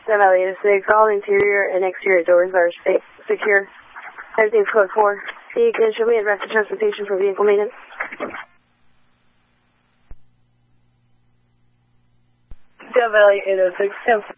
Death Valley 806, all interior and exterior doors are secure. Everything's code 4. You can show me address of transportation for vehicle maintenance. Death Valley 806, 10